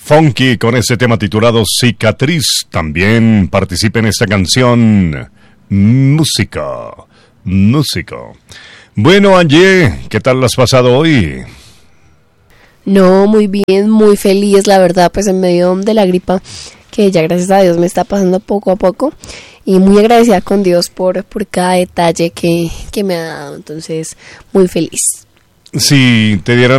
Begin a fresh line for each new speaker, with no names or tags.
Funky con este tema titulado Cicatriz. También participa en esta canción Músico. Bueno, Angie, ¿qué tal la has pasado hoy?
No, muy bien, muy feliz, la verdad, pues en medio de la gripa, que ya gracias a Dios me está pasando poco a poco, y muy agradecida con Dios por cada detalle que me ha dado, entonces muy feliz.
Si te dieran